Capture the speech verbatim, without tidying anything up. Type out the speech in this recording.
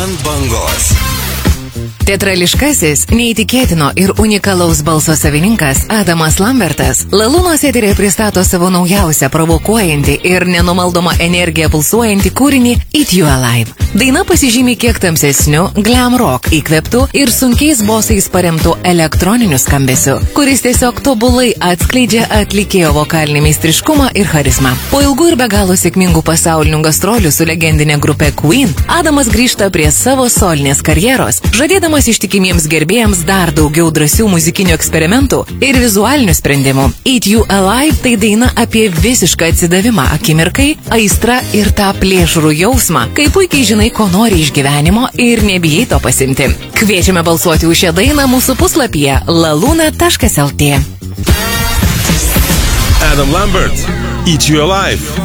Ant bangos. Teatrališkasis, neįtikėtino ir unikalaus balso savininkas Adamas Lambertas Lalūnos eterėje pristato savo naujausią provokuojantį ir nenumaldomą energiją pulsuojantį kūrinį Eat You Alive. Daina pasižymi kiek tamsesniu, glam rock įkvėptų ir sunkiais bosais paremtų elektroniniu skambesiu, kuris tiesiog tobulai atskleidžia atlikėjo vokalinį meistriškumą ir charizmą. Po ilgų ir be galo sėkmingų pasaulinių gastrolių su legendinė grupė Queen, Adamas grįžta prie savo solinės karjeros, žadėdamas ištikimiems gerbėjams dar daugiau drąsių muzikinių eksperimentų ir vizualinių sprendimų. Eat You Alive tai daina apie visišką atsidavimą akimirkai, aistrą ir tą plėšrų jausmą, kai puikiai žinai, ko nori iš gyvenimo ir nebijai to pasimti. Kviečiame balsuoti už šią dainą mūsų puslapyje laluna taškas lt. Adam Lambert, Eat You Alive.